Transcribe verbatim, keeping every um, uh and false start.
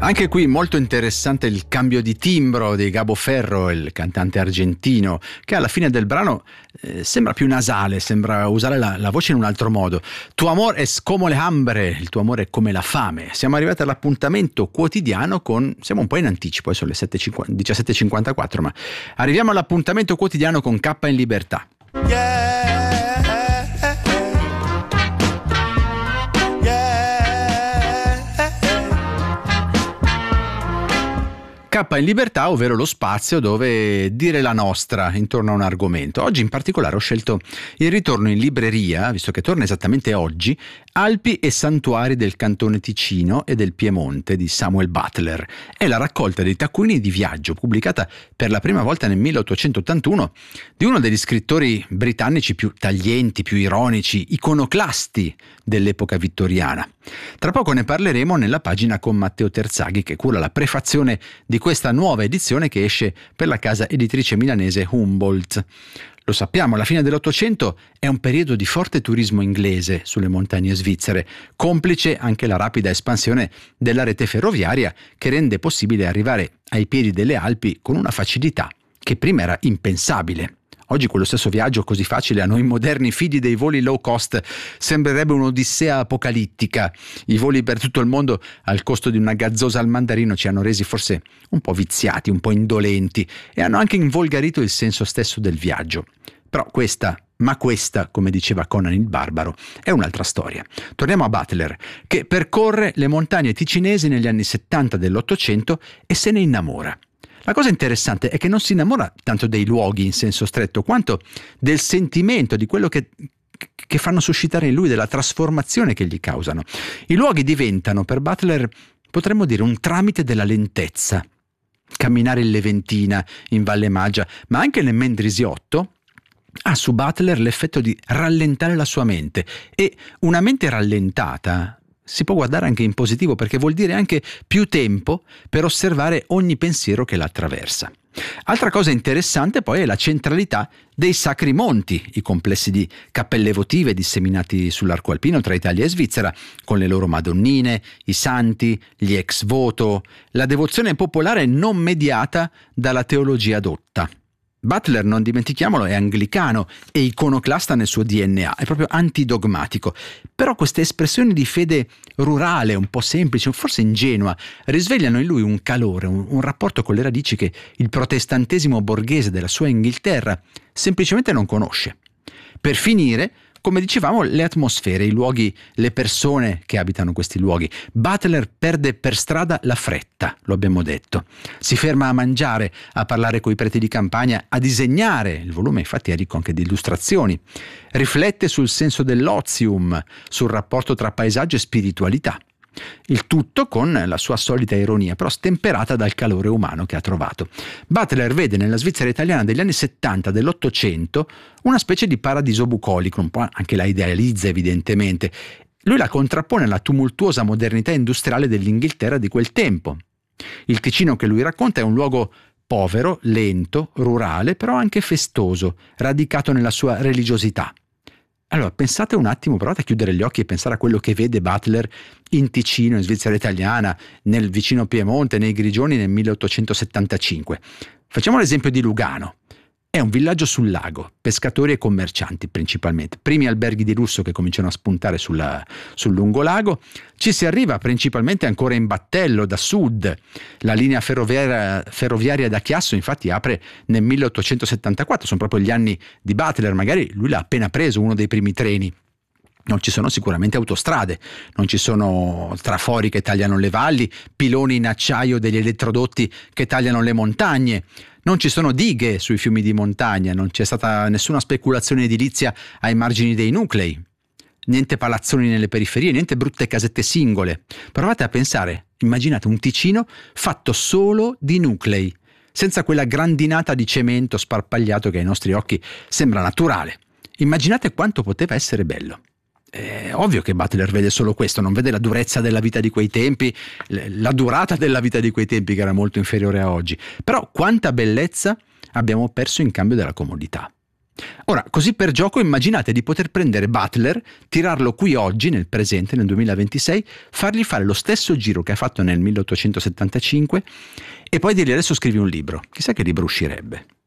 Anche qui molto interessante il cambio di timbro di Gabo Ferro, il cantante argentino, che alla fine del brano eh, sembra più nasale, sembra usare la, la voce in un altro modo. Tu amor es como le hambre, il tuo amore è come la fame. Siamo arrivati all'appuntamento quotidiano con, siamo un po' in anticipo, adesso le diciassette e cinquantaquattro, ma arriviamo all'appuntamento quotidiano con K in Libertà. Yeah. K in Libertà, ovvero lo spazio dove dire la nostra intorno a un argomento. Oggi in particolare ho scelto il ritorno in libreria, visto che torna esattamente oggi, Alpi e santuari del Cantone Ticino e del Piemonte di Samuel Butler. È la raccolta dei taccuini di viaggio, pubblicata per la prima volta nel milleottocentottantuno, di uno degli scrittori britannici più taglienti, più ironici, iconoclasti dell'epoca vittoriana. Tra poco ne parleremo nella pagina con Matteo Terzaghi, che cura la prefazione di questa nuova edizione che esce per la casa editrice milanese Humboldt. Lo sappiamo, la fine dell'Ottocento è un periodo di forte turismo inglese sulle montagne svizzere, complice anche la rapida espansione della rete ferroviaria che rende possibile arrivare ai piedi delle Alpi con una facilità che prima era impensabile. Oggi quello stesso viaggio così facile a noi moderni figli dei voli low cost sembrerebbe un'odissea apocalittica. I voli per tutto il mondo al costo di una gazzosa al mandarino ci hanno resi forse un po' viziati, un po' indolenti e hanno anche involgarito il senso stesso del viaggio. Però questa, ma questa, come diceva Conan il Barbaro, è un'altra storia. Torniamo a Butler, che percorre le montagne ticinesi negli anni settanta dell'Ottocento e se ne innamora. La cosa interessante è che non si innamora tanto dei luoghi in senso stretto, quanto del sentimento, di quello che, che fanno suscitare in lui, della trasformazione che gli causano. I luoghi diventano per Butler, potremmo dire, un tramite della lentezza. Camminare in Leventina, in Valle Maggia, ma anche nel Mendrisiotto, ha su Butler l'effetto di rallentare la sua mente. E una mente rallentata si può guardare anche in positivo, perché vuol dire anche più tempo per osservare ogni pensiero che la attraversa. Altra cosa interessante poi è la centralità dei sacri monti, i complessi di cappelle votive disseminati sull'arco alpino tra Italia e Svizzera, con le loro madonnine, i santi, gli ex voto, la devozione popolare non mediata dalla teologia dotta. Butler, non dimentichiamolo, è anglicano e iconoclasta nel suo D N A, è proprio antidogmatico. Però queste espressioni di fede rurale, un po' semplice, forse ingenua, risvegliano in lui un calore, un, un rapporto con le radici che il protestantesimo borghese della sua Inghilterra semplicemente non conosce. Per finire, come dicevamo, le atmosfere, i luoghi, le persone che abitano questi luoghi. Butler perde per strada la fretta, lo abbiamo detto. Si ferma a mangiare, a parlare coi preti di campagna, a disegnare. Il volume infatti è ricco anche di illustrazioni. Riflette sul senso dell'ozium, sul rapporto tra paesaggio e spiritualità. Il tutto con la sua solita ironia, però stemperata dal calore umano che ha trovato. Butler vede nella Svizzera italiana degli anni settanta dell'Ottocento una specie di paradiso bucolico, un po' anche la idealizza evidentemente. Lui la contrappone alla tumultuosa modernità industriale dell'Inghilterra di quel tempo. Il Ticino che lui racconta è un luogo povero, lento, rurale, però anche festoso, radicato nella sua religiosità. Allora, pensate un attimo, provate a chiudere gli occhi e pensare a quello che vede Butler in Ticino, in Svizzera italiana, nel vicino Piemonte, nei Grigioni nel milleottocentosettantacinque. Facciamo l'esempio di Lugano. È un villaggio sul lago, pescatori e commercianti principalmente. Primi alberghi di lusso che cominciano a spuntare sulla, sul lungolago. Ci si arriva principalmente ancora in battello da sud. La linea ferroviaria, ferroviaria da Chiasso infatti apre nel milleottocentosettantaquattro, sono proprio gli anni di Butler, magari lui l'ha appena preso, uno dei primi treni. Non ci sono sicuramente autostrade, non ci sono trafori che tagliano le valli, piloni in acciaio degli elettrodotti che tagliano le montagne, non ci sono dighe sui fiumi di montagna, non c'è stata nessuna speculazione edilizia ai margini dei nuclei, niente palazzoni nelle periferie, niente brutte casette singole. Provate a pensare, immaginate un Ticino fatto solo di nuclei, senza quella grandinata di cemento sparpagliato che ai nostri occhi sembra naturale. Immaginate quanto poteva essere bello. È ovvio che Butler vede solo questo, non vede la durezza della vita di quei tempi, la durata della vita di quei tempi che era molto inferiore a oggi. Però quanta bellezza abbiamo perso in cambio della comodità. Ora, così per gioco, immaginate di poter prendere Butler, tirarlo qui oggi, nel presente, nel duemilaventisei, fargli fare lo stesso giro che ha fatto nel milleottocentosettantacinque e poi dirgli adesso scrivi un libro. Chissà che libro uscirebbe.